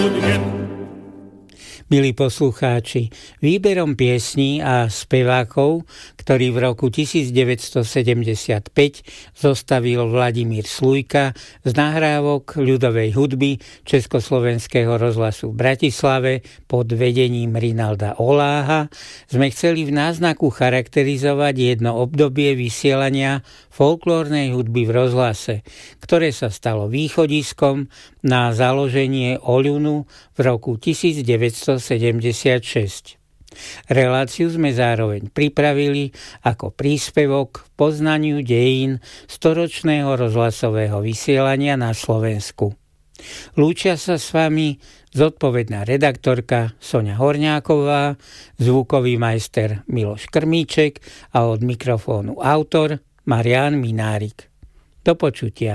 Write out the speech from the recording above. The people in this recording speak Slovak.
Milí poslucháči, výberom piesní a spevákov, ktorý v roku 1975 zostavil Vladimír Slujka z nahrávok ľudovej hudby Československého rozhlasu v Bratislave pod vedením Rinalda Oláha, sme chceli v náznaku charakterizovať jedno obdobie vysielania folklórnej hudby v rozhlase, ktoré sa stalo východiskom na založenie Oľunu v roku 1976. Reláciu sme zároveň pripravili ako príspevok k poznaniu dejín storočného rozhlasového vysielania na Slovensku. Lúčia sa s vami zodpovedná redaktorka Soňa Horňáková, zvukový majster Miloš Krmíček a od mikrofónu autor Marián Minárik. Do počutia.